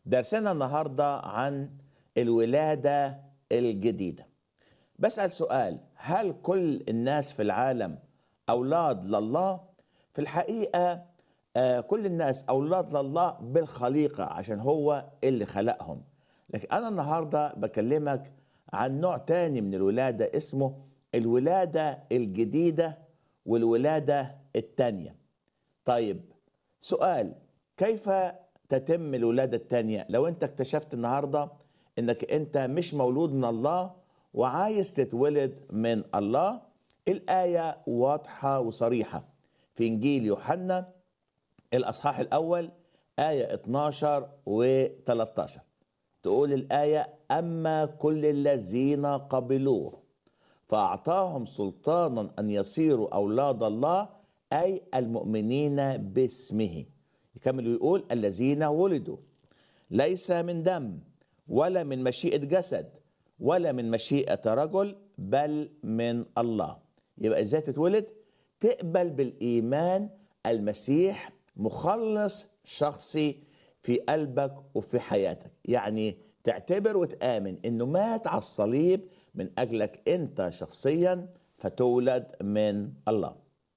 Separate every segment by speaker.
Speaker 1: درسنا النهارده عن الولادة الجديدة. بسأل سؤال: هل كل الناس في العالم أولاد لله؟ في الحقيقة كل الناس أولاد لله بالخليقة عشان هو اللي خلقهم. لكن أنا النهارده بكلمك عن نوع تاني من الولادة اسمه الولادة الجديدة والولادة التانية. طيب، سؤال: كيف تتم الولادة التانية لو انت اكتشفت النهاردة انك انت مش مولود من الله وعايز تتولد من الله؟ الآية واضحة وصريحة في إنجيل يوحنا الأصحاح الأول آية 12 و 13. تقول الآية: أما كل الذين قبلوه فأعطاهم سلطانا أن يصيروا أولاد الله، أي المؤمنين باسمه. يكمل ويقول: الذين ولدوا ليس من دم ولا من مشيئة جسد ولا من مشيئة رجل بل من الله. يبقى ازاي تتولد؟ تقبل بالإيمان المسيح مخلص شخصي في قلبك وفي حياتك، يعني تعتبر وتآمن انه مات على الصليب من اجلك انت شخصيا فتولد من الله.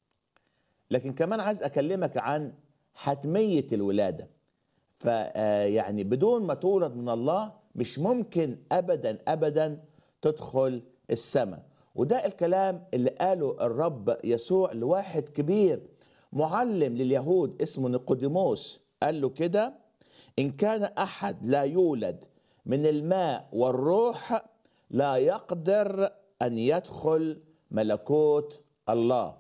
Speaker 1: لكن كمان عايز اكلمك عن حتمية الولادة. فيعني بدون ما تولد من الله مش ممكن ابدا ابدا تدخل السماء. وده الكلام اللي قاله الرب يسوع لواحد كبير معلم لليهود اسمه نيقوديموس. قال له كده: إن كان أحد لا يولد من الماء والروح لا يقدر أن يدخل ملكوت الله.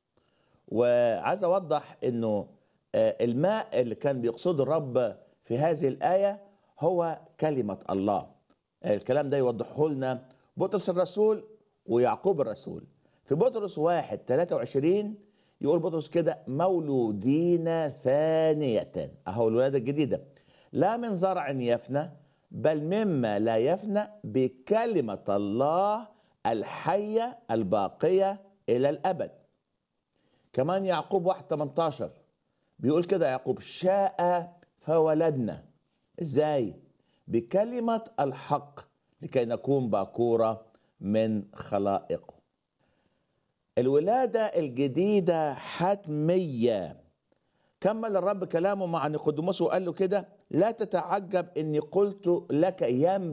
Speaker 1: وعايز أوضح أنه الماء اللي كان بيقصده الرب في هذه الآية هو كلمة الله. الكلام ده يوضحه لنا بطرس الرسول ويعقوب الرسول. في بطرس 1:23 يقول بطرس كده: مولودين ثانية، أهو الولادة الجديدة، لا من زرع يفنى بل مما لا يفنى بكلمة الله الحية الباقية إلى الأبد. كمان يعقوب 1:18 بيقول كده يعقوب: شاء فولدنا. إزاي؟ بكلمة الحق لكي نكون باكورة من خلائقه. الولادة الجديدة حتمية. كمل الرب كلامه مع نيقوديموس وقال له كده: لا تتعجب إني قلت لك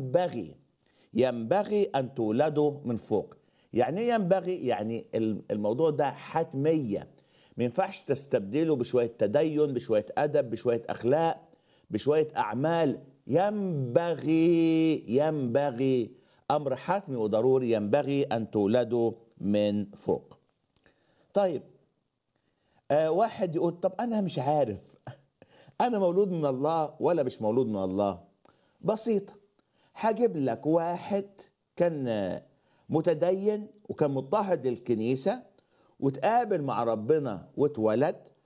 Speaker 1: ينبغي أن تولدوا من فوق. يعني ايه ينبغي؟ يعني الموضوع ده حتمية، ما ينفعش تستبدله بشوية تدين، بشوية أدب، بشوية أخلاق، بشوية أعمال. ينبغي أمر حتمي وضروري، ينبغي أن تولدوا من فوق. طيب، واحد يقول: طب أنا مش عارف أنا مولود من الله ولا مش مولود من الله. بسيطة، هجيب لك واحد كان متدين وكان مضطهد للكنيسة وتقابل مع ربنا واتولد